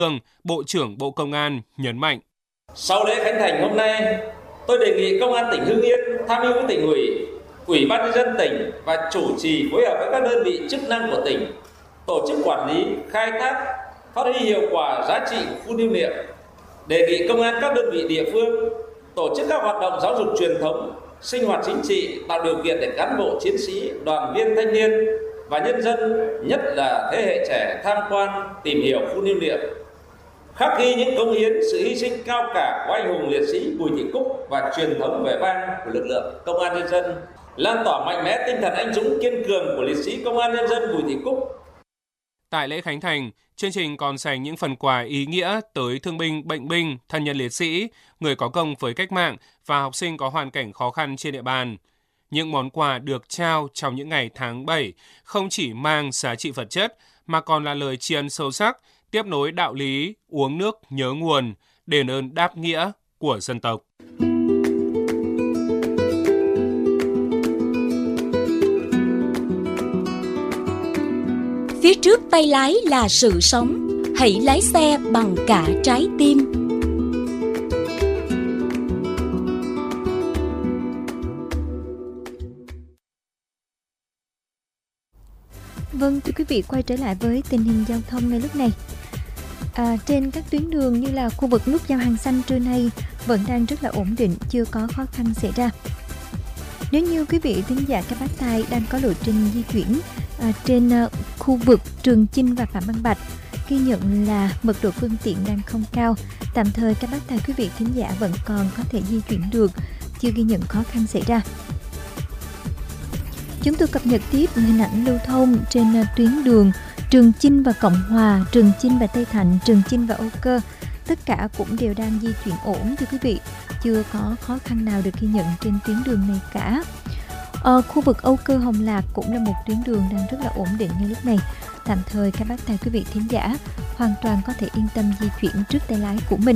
Bộ trưởng Bộ Công an nhấn mạnh. Sau lễ khánh thành hôm nay, tôi đề nghị Công an tỉnh Hưng Yên tham mưu với Tỉnh ủy, Ủy ban nhân dân tỉnh và chủ trì phối hợp với các đơn vị chức năng của tỉnh tổ chức quản lý, khai thác, phát huy hiệu quả giá trị của khu lưu niệm. Đề nghị công an các đơn vị địa phương tổ chức các hoạt động giáo dục truyền thống, sinh hoạt chính trị, tạo điều kiện để cán bộ chiến sĩ, đoàn viên thanh niên và nhân dân, nhất là thế hệ trẻ tham quan, tìm hiểu khu lưu niệm, khắc ghi những cống hiến, sự hy sinh cao cả của anh hùng liệt sĩ Bùi Thị Cúc và truyền thống vẻ vang của lực lượng công an nhân dân, lan tỏa mạnh mẽ tinh thần anh dũng kiên cường của liệt sĩ công an nhân dân Bùi Thị Cúc. Tại lễ khánh thành, chương trình còn dành những phần quà ý nghĩa tới thương binh, bệnh binh, thân nhân liệt sĩ, người có công với cách mạng và học sinh có hoàn cảnh khó khăn trên địa bàn. Những món quà được trao trong những ngày tháng 7 không chỉ mang giá trị vật chất mà còn là lời tri ân sâu sắc, tiếp nối đạo lý uống nước nhớ nguồn, đền ơn đáp nghĩa của dân tộc. Phía trước tay lái là sự sống, hãy lái xe bằng cả trái tim. Vâng, thưa quý vị, quay trở lại với tình hình giao thông ngay lúc này. Trên các tuyến đường như là khu vực nút giao Hàng Xanh trưa nay vẫn đang rất là ổn định, chưa có khó khăn xảy ra. Nếu như quý vị thính giả các bác tài đang có lộ trình di chuyển trên khu vực Trường Chinh và Phạm Văn Bạch, ghi nhận là mật độ phương tiện đang không cao, tạm thời các bác tài quý vị thính giả vẫn còn có thể di chuyển được, chưa ghi nhận khó khăn xảy ra. Chúng tôi cập nhật tiếp hình ảnh lưu thông trên tuyến đường Trường Chinh và Cộng Hòa, Trường Chinh và Tây Thạnh, Trường Chinh và Âu Cơ. Tất cả cũng đều đang di chuyển ổn thưa quý vị, chưa có khó khăn nào được ghi nhận trên tuyến đường này cả. Khu vực Âu Cơ Hồng Lạc cũng là một tuyến đường đang rất là ổn định ngay lúc này. Tạm thời các bác tài quý vị thính giả hoàn toàn có thể yên tâm di chuyển trước tay lái của mình.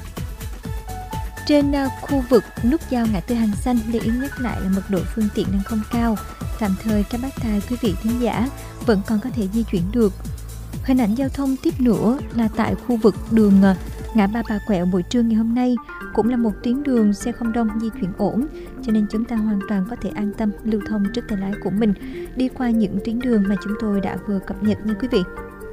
Trên khu vực nút giao ngã tư Hàng Xanh, để ý nhắc lại là mật độ phương tiện đang không cao. Tạm thời các bác tài quý vị thính giả vẫn còn có thể di chuyển được. Hình ảnh giao thông tiếp nữa là tại khu vực đường ngã ba Bà Quẹo buổi trưa ngày hôm nay, cũng là một tuyến đường xe không đông di chuyển ổn, cho nên chúng ta hoàn toàn có thể an tâm lưu thông trước tay lái của mình, đi qua những tuyến đường mà chúng tôi đã vừa cập nhật nha quý vị.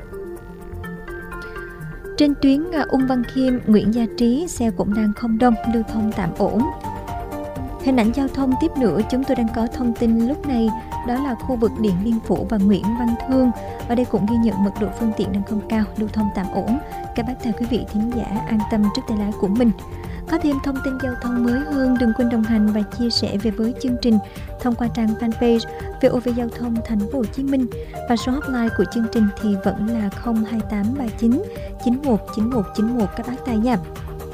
Trên tuyến Ung Văn Khiêm, Nguyễn Gia Trí, xe cũng đang không đông, lưu thông tạm ổn. Hình ảnh giao thông tiếp nữa chúng tôi đang có thông tin lúc này, đó là khu vực Điện Biên Phủ và Nguyễn Văn Thương. Ở đây cũng ghi nhận mật độ phương tiện đang không cao, lưu thông tạm ổn. Các bác tài quý vị thính giả an tâm trước tay lái của mình. Có thêm thông tin giao thông mới hơn, đừng quên đồng hành và chia sẻ về với chương trình thông qua trang fanpage VOV Giao thông Thành phố Hồ Chí Minh, và số hotline của chương trình thì vẫn là 02839 919191 các bác tài nha.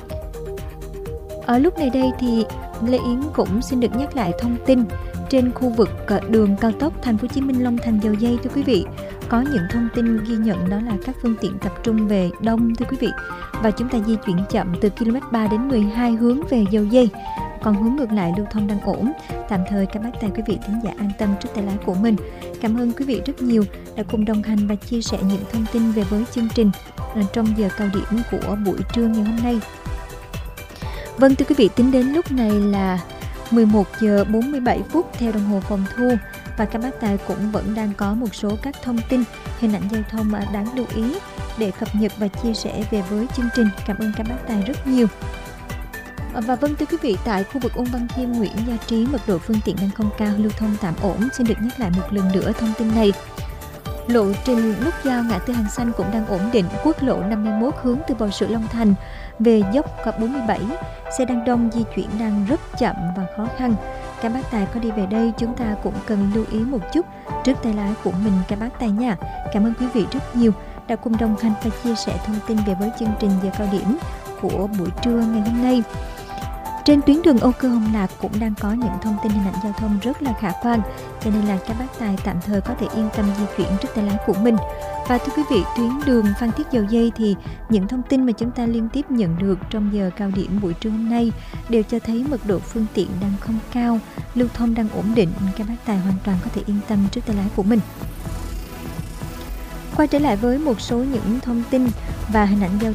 Ở lúc này đây thì Lê Yến cũng xin được nhắc lại thông tin trên khu vực đường cao tốc Thành phố Hồ Chí Minh Long Thành Dầu Giây thưa quý vị. Có những thông tin ghi nhận đó là các phương tiện tập trung về đông thưa quý vị, và chúng ta di chuyển chậm từ km 3 đến 12 hướng về Dầu Giây. Còn hướng ngược lại lưu thông đang ổn. Tạm thời các bác tài quý vị thính giả an tâm trước tay lái của mình. Cảm ơn quý vị rất nhiều đã cùng đồng hành và chia sẻ những thông tin về với chương trình trong giờ cao điểm của buổi trưa ngày hôm nay. Vâng thưa quý vị, tính đến lúc này là 11 giờ 47 phút theo đồng hồ phòng thu, và các bác tài cũng vẫn đang có một số các thông tin, hình ảnh giao thông đáng lưu ý để cập nhật và chia sẻ về với chương trình. Cảm ơn các bác tài rất nhiều. Và vâng thưa quý vị, tại khu vực Ung Văn Khiêm, Nguyễn Gia Trí, mật độ phương tiện đang không cao, lưu thông tạm ổn. Xin được nhắc lại một lần nữa thông tin này. Lộ trình nút giao ngã tư Hàng Xanh cũng đang ổn định. Quốc lộ 51 hướng từ Bò Sữa Long Thành về dốc 47, xe đang đông, di chuyển đang rất chậm và khó khăn. Các bác tài có đi về đây chúng ta cũng cần lưu ý một chút trước tay lái của mình các bác tài nha. Cảm ơn quý vị rất nhiều đã cùng đồng hành và chia sẻ thông tin về với chương trình giờ cao điểm của buổi trưa ngày hôm nay. Trên tuyến đường Âu Cơ Hồng Lạc cũng đang có những thông tin hình ảnh giao thông rất là khả quan, cho nên là các bác tài tạm thời có thể yên tâm di chuyển trước tay lái của mình. Và thưa quý vị, tuyến đường Phan Thiết Dầu Giây thì những thông tin mà chúng ta liên tiếp nhận được trong giờ cao điểm buổi trưa hôm nay đều cho thấy mật độ phương tiện đang không cao, lưu thông đang ổn định. Các bác tài hoàn toàn có thể yên tâm trước tay lái của mình. Quay trở lại với một số những thông tin và hình ảnh giao